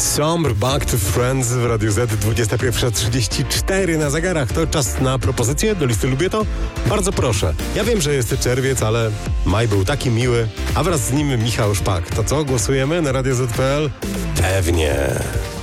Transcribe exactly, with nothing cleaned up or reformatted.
Sombre Back to Friends w Radiu Z, dwudziesta pierwsza trzydzieści cztery na zegarach. To czas na propozycję do listy Lubię To? Bardzo proszę. Ja wiem, że jest czerwiec, ale maj był taki miły, a wraz z nim Michał Szpak. To co, głosujemy na radio zet kropka pe el? Pewnie.